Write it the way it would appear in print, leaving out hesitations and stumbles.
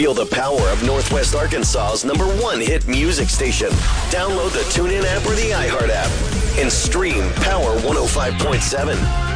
Feel the power of Northwest Arkansas's #1 hit music station. Download the TuneIn app or the iHeart app and stream Power 105.7.